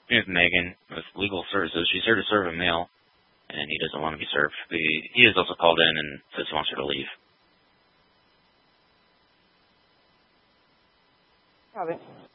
with Megan with legal services. She's here to serve a male, and he doesn't want to be served. He has also called in and says he wants her to leave. Got it.